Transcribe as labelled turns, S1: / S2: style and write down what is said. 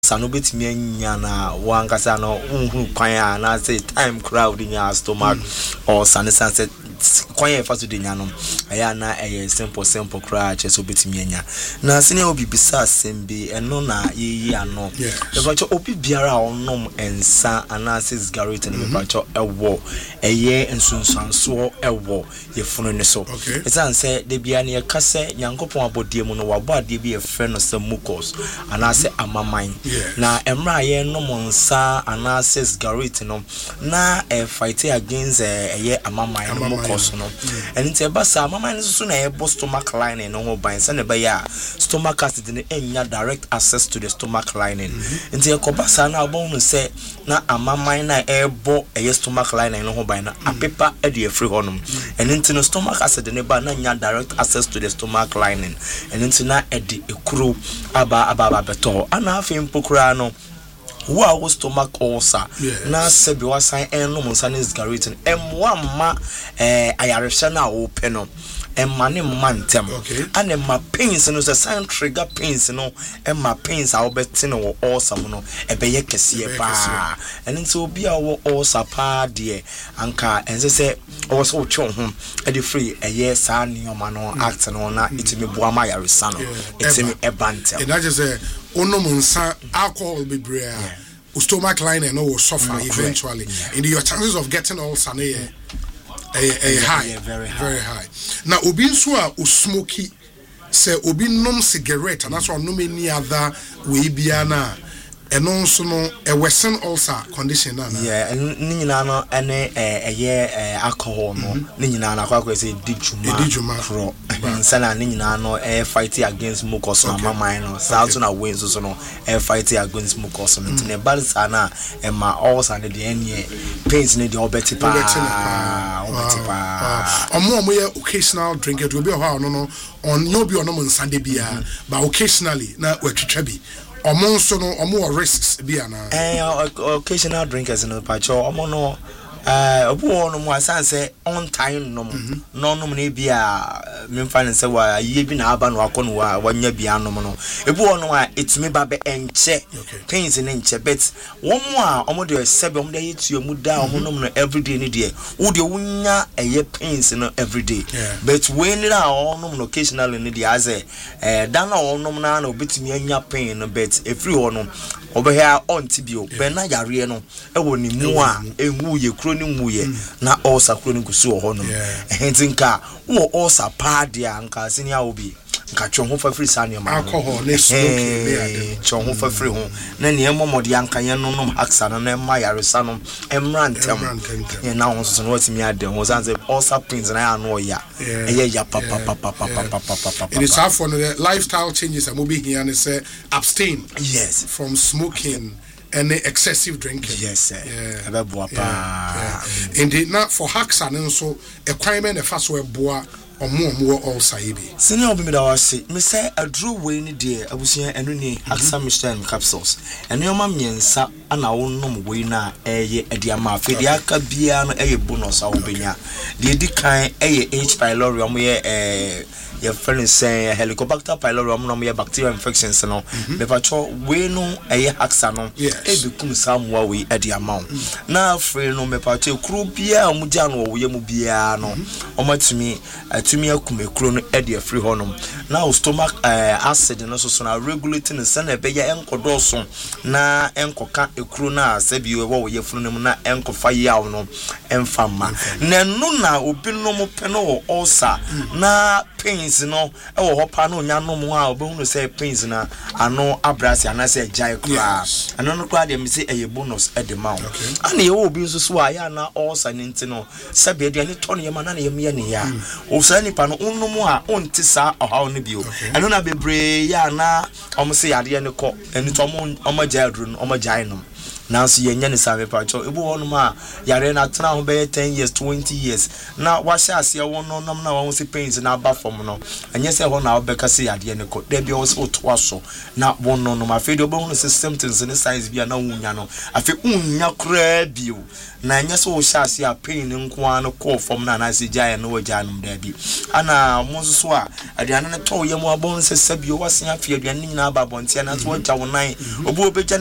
S1: Sanobit Miana, one Casano, Paya, and I say time crowd in your stomach or sunny sunset. Quiet for Dinano, Ayana, a simple cry, just obit Miana. Now, Senior be beside Simbi and Nona, ye are no. The Bacho Opi Biara or Nom and Sa Anasis Garrett and the Bacho a war, a year and soon so a war, ye funeral so. It's answered, they be near Casse, Yankopo about Diamono, what they be a friend of some Mukos, and I say, I'm a mine. Now, Emra, ye no monsa, Anasis Garrett, no, na a fight against a year, a mine. And it's a bassa, Mamma is soon a stomach lining, no more by and by stomach acid in any direct access to the stomach lining. And the Cobassa now bonus say, na a mamma air bo a stomach lining, no by a paper eddy free honum. And into the stomach acid in a banana direct access to the stomach lining. And into na eddy a crew abba beto, and half in Pocrano. Who are stomach ulcer? Na sebi wasan eno monsanis garritin. M1 ma ayareshana openo. Mane mantem. And my pains no se sign trigger pains no. My pains are betting or ulcer no. Ebeye kesiye pa. And into be our ulcer pa dear. Anka and say also chon home. Edi free a year san your mano acting on na itimi buama yarisano. Itimi ebantem.
S2: And I just say Onomonsa alcohol be brea. Stomach line and will suffer eventually. And your chances of getting ulcer high, very high. Now Obinsua smoky say Obi nom cigarette and that's why no many other way biana. And also no a western ulcer condition and
S1: ninano a year alcohol no ninana kwa say dijuma pro sana ninano a fight against mucus mama mine south na wins so no a fight against mucus no ne balsana e ma ulcer ne de enie pains ne de obetipa
S2: omo ye occasional drink it will be how no on no be on Sunday bia but occasionally na watwetwa bi omonso no omo risks bi ana
S1: occasional drinkers no pacho omo no obo no mo asanse on time no no no na bia me mfa say wa ye bi na aba no akono wa wanya bia no no ebu no a etumi ba be enche pains ne enche but won mo a omo de sebe omo de yetu mu da omo no everyday ni de wo de wunya eye pains no everyday but when na omo no occasionally ni de aze dan na omo na na obetumi anya pain no but every one obehia on tibio be na yare no e woni mu a enwu ye kro ni mu ye na ulcer kro ni gusu ho no entinka wo ulcer pa dia anka sini a obi nka chonho fa free sane ma
S2: alcohol ne smoke be ade
S1: chonho fa free ho na ne emomodi anka ye no nom aksa no na ma yaresa no emrantem ye na ho so no watimi ade ho sanse ulcer pains na anu oya eye ya papa
S2: it is hard for the lifestyle changes and we here and say abstain from smoking and excessive drinking.
S1: Yes, sir.
S2: Indeed, not for hacks and so a crime and a fast way boa or more also.
S1: Senior be that was me say a drew way ni dear. I was here and any haxa Michelin capsules. And your mammy and sa and our nom way na a diama fediaka biano a bonus au benya. The decline a H. pylori your friend is saying Helicobacter pylori no me bacterial infections no. Me pacho we no a haxa no. E become somewhere we at the amount. Now free no me pacho krupia mujano we mubia no. Omatumi to me akume kro no e de free honum. Now stomach acid no so na regulating the send be ya enkodoso na enkoka ekro na sabi we wo ye funu na enkofa yaw no emfama. Na no na obi no mo pe no ulcer na pains no e wo hopa no nya no mo a obehunu say pains na ano abrasi ana say jai kra ano no kra de me say e bonus e de ma ana ye obi nso so aya na ulcer ni ntino sabe de ani to no ye ma na ye me ne ya o sa nipa no unum a onti sa ohaw no bio ano na bebre ya na omo say ade ne ko eni to omo jai dru no omo jai no now so ye nyane sa me pacho ebu wonu ma yare na tena ho be 10 years 20 years na wa sha ase won no nam na won se pains na ba from no anye se ho na obeka se yade ne ko da bi o so to aso na won no ma fe de obehunu se symptoms ne signs bi na wunya no afi unya kra bi na anye se o sha ase a pain nko an ko from na na se jaye no waja num da bi ana mo so a aduane ne to ye mo abon se sabio wasen afia aduane nyina ba bontia na so waja wonan obu obeja